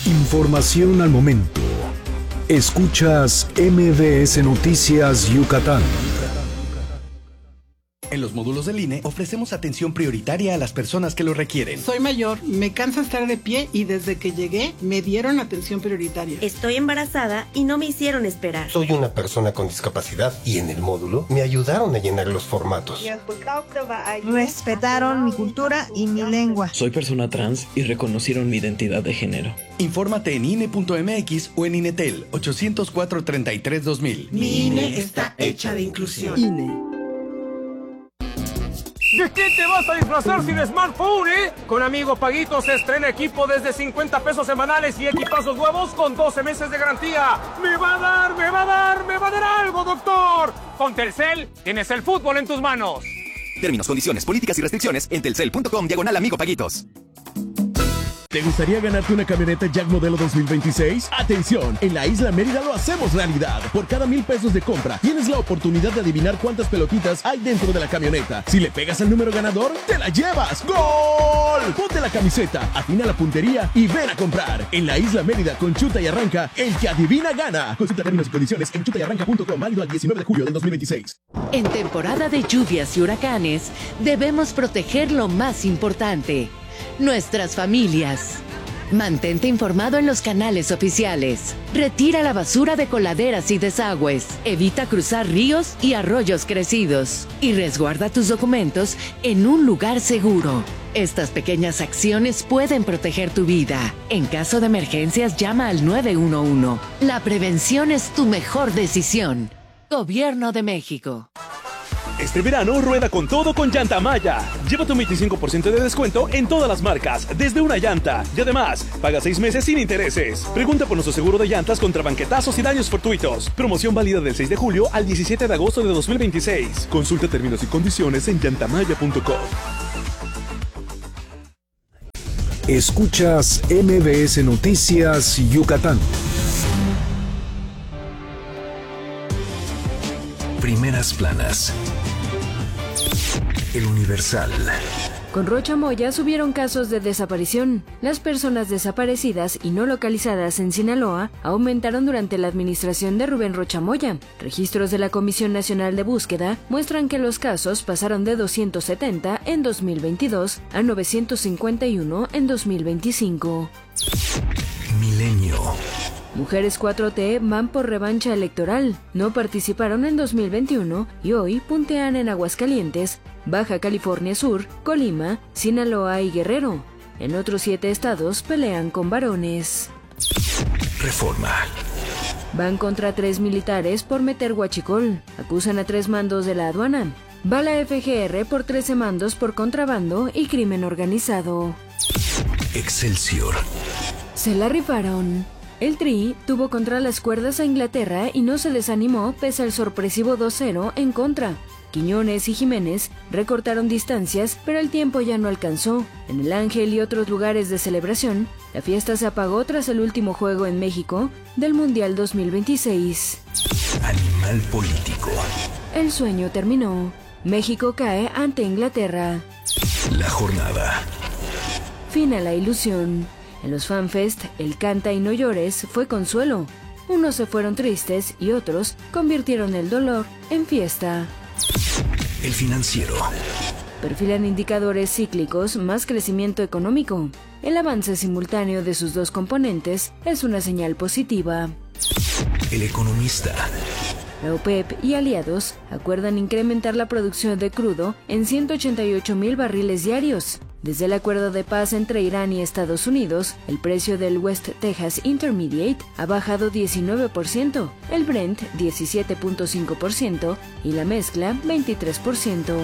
Información al momento. Escuchas MBS Noticias Yucatán. En los módulos del INE ofrecemos atención prioritaria a las personas que lo requieren. Soy mayor, me cansa estar de pie y desde que llegué me dieron atención prioritaria. Estoy embarazada y no me hicieron esperar. Soy una persona con discapacidad y en el módulo me ayudaron a llenar los formatos. Respetaron mi cultura y mi lengua. Soy persona trans y reconocieron mi identidad de género. Infórmate en INE.mx o en INETEL 804-33-2000. Mi INE está hecha de inclusión. INE. ¿De qué te vas a disfrazar sin smartphone, Con Amigo Paguito se estrena equipo desde 50 pesos semanales y equipazos nuevos con 12 meses de garantía. ¡Me va a dar algo, doctor! Con Telcel tienes el fútbol en tus manos. Términos, condiciones, políticas y restricciones en telcel.com/Amigo Paguitos. ¿Te gustaría ganarte una camioneta Jack modelo 2026? ¡Atención! En la Isla Mérida lo hacemos realidad. Por cada 1,000 pesos de compra, tienes la oportunidad de adivinar cuántas pelotitas hay dentro de la camioneta. Si le pegas al número ganador, ¡te la llevas! ¡Gol! Ponte la camiseta, afina la puntería y ven a comprar. En la Isla Mérida, con Chuta y Arranca, el que adivina gana. Consulta términos y condiciones en chutayarranca.com, válido al 19 de julio del 2026. En temporada de lluvias y huracanes, debemos proteger lo más importante: nuestras familias. Mantente informado en los canales oficiales. Retira la basura de coladeras y desagües. Evita cruzar ríos y arroyos crecidos. Y resguarda tus documentos en un lugar seguro. Estas pequeñas acciones pueden proteger tu vida. En caso de emergencias, llama al 911. La prevención es tu mejor decisión. Gobierno de México. Este verano rueda con todo con Llanta Maya. Llévate un 25% de descuento en todas las marcas, desde una llanta. Y además, paga 6 meses sin intereses. Pregunta por nuestro seguro de llantas contra banquetazos y daños fortuitos. Promoción válida del 6 de julio al 17 de agosto de 2026. Consulta términos y condiciones en llantamaya.com. Escuchas MBS Noticias Yucatán. Primeras planas. El Universal. Con Rocha Moya subieron casos de desaparición. Las personas desaparecidas y no localizadas en Sinaloa aumentaron durante la administración de Rubén Rocha Moya. Registros de la Comisión Nacional de Búsqueda muestran que los casos pasaron de 270 en 2022 a 951 en 2025. Milenio. Mujeres 4T van por revancha electoral. No participaron en 2021 y hoy puntean en Aguascalientes, Baja California Sur, Colima, Sinaloa y Guerrero. En otros 7 estados pelean con varones. Reforma. Van contra 3 militares por meter huachicol. Acusan a 3 mandos de la aduana. Va la FGR por 13 mandos por contrabando y crimen organizado. Excelsior. Se la rifaron. El Tri tuvo contra las cuerdas a Inglaterra y no se les animó pese al sorpresivo 2-0 en contra. Quiñones y Jiménez recortaron distancias, pero el tiempo ya no alcanzó. En el Ángel y otros lugares de celebración, la fiesta se apagó tras el último juego en México del Mundial 2026. Animal político. El sueño terminó. México cae ante Inglaterra. La jornada. Fin a la ilusión. En los FanFest, el Canta y no llores fue consuelo. Unos se fueron tristes y otros convirtieron el dolor en fiesta. El Financiero. Perfilan indicadores cíclicos más crecimiento económico. El avance simultáneo de sus dos componentes es una señal positiva. El Economista. La OPEP y aliados acuerdan incrementar la producción de crudo en 188,000 barriles diarios. Desde el acuerdo de paz entre Irán y Estados Unidos, el precio del West Texas Intermediate ha bajado 19%, el Brent 17.5% y la mezcla 23%.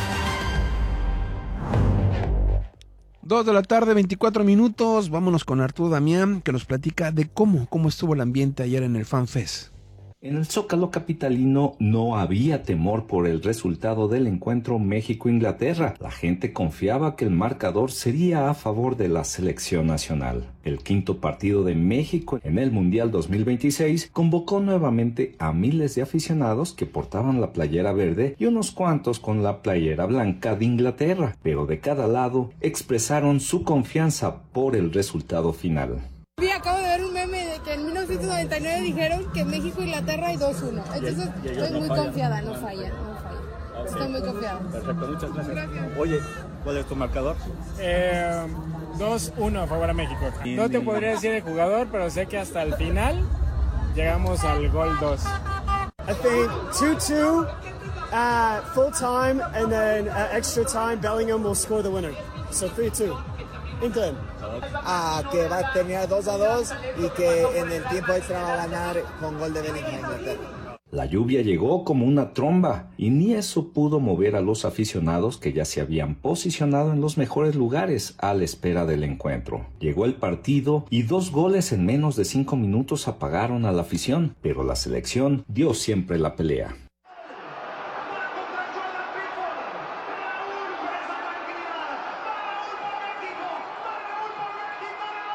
2 de la tarde, 24 minutos. Vámonos con Arturo Damián, que nos platica de cómo estuvo el ambiente ayer en el FanFest. En el Zócalo capitalino no había temor por el resultado del encuentro México-Inglaterra. La gente confiaba que el marcador sería a favor de la selección nacional. El quinto partido de México en el Mundial 2026 convocó nuevamente a miles de aficionados que portaban la playera verde y unos cuantos con la playera blanca de Inglaterra, pero de cada lado expresaron su confianza por el resultado final. Había acabo de ver un meme de que en 1999 dijeron que México-Inglaterra y 2-1. Entonces estoy muy confiada, no falla. Okay. Estoy muy confiada. Perfecto, muchas gracias. Oye, ¿cuál es tu marcador? 2-1 a favor a México. No te podría decir el jugador, pero sé que hasta el final llegamos al gol 2. I think 2-2 at full time, and then at extra time Bellingham will score the winner. So 3-2. England. Que va a terminar 2-2 y que en el tiempo extra va a ganar con gol de Bellingham Inglaterra. La lluvia llegó como una tromba y ni eso pudo mover a los aficionados que ya se habían posicionado en los mejores lugares a la espera del encuentro. Llegó el partido y 2 goles en menos de 5 minutos apagaron a la afición, pero la selección dio siempre la pelea.